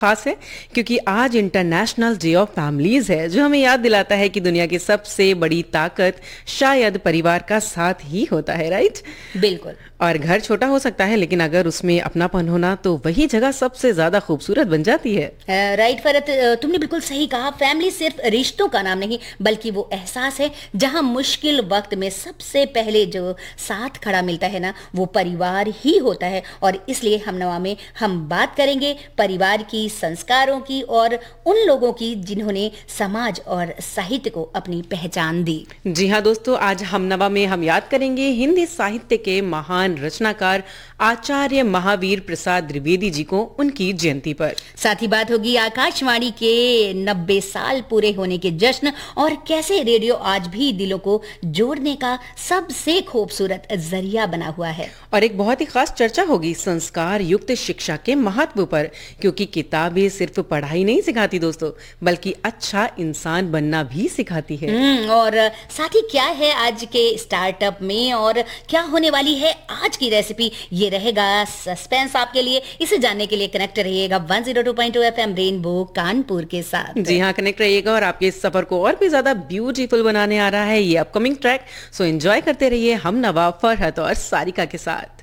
खास है क्योंकि आज इंटरनेशनल डे ऑफ फैमिलीज है, जो हमें याद दिलाता है कि दुनिया की सबसे बड़ी ताकत शायद परिवार का साथ ही होता है। राइट। बिल्कुल। और घर छोटा हो सकता है, लेकिन अगर उसमें अपनापन होना तो वही जगह सबसे ज्यादा खूबसूरत बन जाती है। राइट फरत, तुमने बिल्कुल सही कहा। फैमिली सिर्फ रिश्तों का नाम नहीं, बल्कि वो एहसास है जहां मुश्किल वक्त में सबसे पहले जो साथ खड़ा मिलता है ना, वो परिवार ही होता है। और इसलिए हमनवा में हम बात करेंगे परिवार की, संस्कारों की और उन लोगों की जिन्होंने समाज और साहित्य को अपनी पहचान दी। जी हाँ दोस्तों, आज हमनवा में हम याद करेंगे हिंदी साहित्य के महान रचनाकार आचार्य महावीर प्रसाद द्विवेदी जी को उनकी जयंती पर। साथ ही बात होगी आकाशवाणी के 90 साल पूरे होने के जश्न और कैसे रेडियो आज भी दिलों को जोड़ने का सबसे खूबसूरत जरिया बना हुआ है। और एक बहुत ही खास चर्चा होगी संस्कार युक्त शिक्षा के महत्व पर, क्योंकि किताबें सिर्फ पढ़ाई नहीं सिखाती दोस्तों, बल्कि अच्छा इंसान बनना भी सिखाती है। और साथ ही क्या है आज के स्टार्टअप में और क्या होने वाली है आज की रेसिपी, ये रहेगा सस्पेंस आपके लिए। इसे जानने के लिए कनेक्ट रहिएगा 102.2 FM रेनबो कानपुर के साथ। जी हाँ, कनेक्ट रहिएगा और आपके इस सफर को और भी ज्यादा ब्यूटीफुल बनाने आ रहा है ये अपकमिंग ट्रैक। सो एंजॉय करते रहिए हम नवा, फरहत और सारिका के साथ।